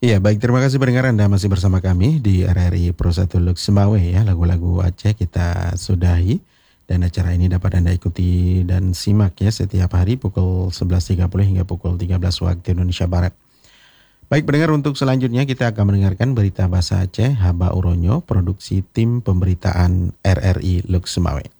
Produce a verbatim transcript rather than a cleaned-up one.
Iya, baik, terima kasih pendengar Anda masih bersama kami di R R I Pro satu Lux Semawe ya. Lagu-lagu Aceh kita sudahi dan acara ini dapat Anda ikuti dan simak ya setiap hari pukul sebelas tiga puluh hingga pukul tiga belas waktu Indonesia Barat. Baik pendengar, untuk selanjutnya kita akan mendengarkan berita bahasa Aceh Haba Uronyo, produksi tim pemberitaan R R I Lux Semawe.